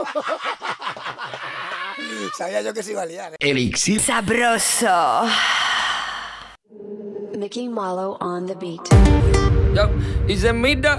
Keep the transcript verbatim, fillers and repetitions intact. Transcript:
Sabía yo que se iba a liar. Elixir. Sabroso. Mickey Malo on the beat. Yo, y se mira